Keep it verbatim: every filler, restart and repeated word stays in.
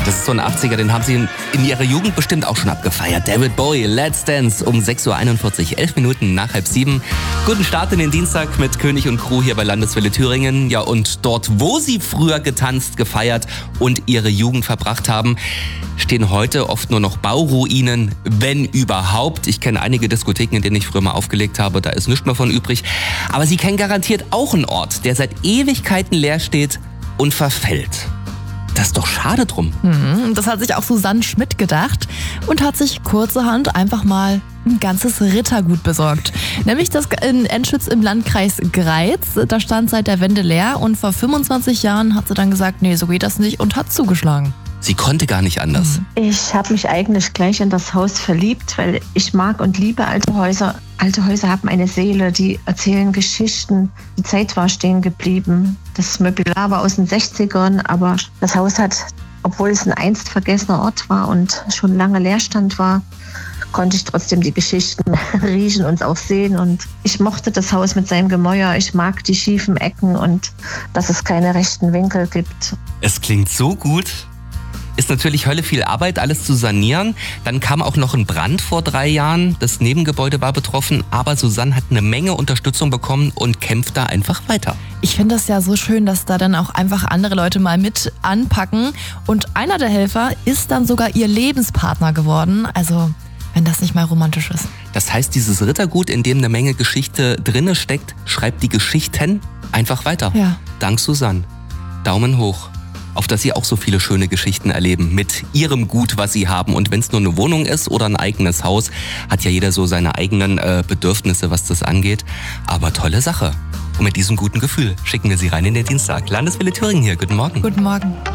Das ist so ein achtziger, den haben Sie in, in Ihrer Jugend bestimmt auch schon abgefeiert. David Bowie, Let's Dance um sechs Uhr einundvierzig, elf Minuten nach halb sieben. Guten Start in den Dienstag mit König und Crew hier bei Landeswelle Thüringen. Ja, und dort, wo Sie früher getanzt, gefeiert und Ihre Jugend verbracht haben, stehen heute oft nur noch Bauruinen, wenn überhaupt. Ich kenne einige Diskotheken, in denen ich früher mal aufgelegt habe, da ist nichts mehr von übrig. Aber Sie kennen garantiert auch einen Ort, der seit Ewigkeiten leer steht und verfällt. Das ist doch schade drum. Mhm, das hat sich auch Susanne Schmidt gedacht und hat sich kurzerhand einfach mal ein ganzes Rittergut besorgt. Nämlich das in Enschütz im Landkreis Greiz. Da stand seit der Wende leer und vor fünfundzwanzig Jahren hat sie dann gesagt, nee, so geht das nicht und hat zugeschlagen. Sie konnte gar nicht anders. Ich habe mich eigentlich gleich in das Haus verliebt, weil ich mag und liebe alte Häuser. Alte Häuser haben eine Seele, die erzählen Geschichten. Die Zeit war stehen geblieben. Das Möbellar war aus den sechzigern, aber das Haus hat, obwohl es ein einst vergessener Ort war und schon lange Leerstand war, konnte ich trotzdem die Geschichten riechen und auch sehen. Und ich mochte das Haus mit seinem Gemäuer. Ich mag die schiefen Ecken und dass es keine rechten Winkel gibt. Es klingt so gut. Ist natürlich Hölle viel Arbeit, alles zu sanieren. Dann kam auch noch ein Brand vor drei Jahren. Das Nebengebäude war betroffen, aber Susanne hat eine Menge Unterstützung bekommen und kämpft da einfach weiter. Ich finde das ja so schön, dass da dann auch einfach andere Leute mal mit anpacken. Und einer der Helfer ist dann sogar ihr Lebenspartner geworden. Also, wenn das nicht mal romantisch ist. Das heißt, dieses Rittergut, in dem eine Menge Geschichte drinne steckt, schreibt die Geschichten einfach weiter. Ja. Dank Susanne. Daumen hoch. Auf dass Sie auch so viele schöne Geschichten erleben mit Ihrem Gut, was Sie haben. Und wenn es nur eine Wohnung ist oder ein eigenes Haus, hat ja jeder so seine eigenen äh, Bedürfnisse, was das angeht. Aber tolle Sache. Und mit diesem guten Gefühl schicken wir Sie rein in den Dienstag. Landeswelle Thüringen hier. Guten Morgen. Guten Morgen.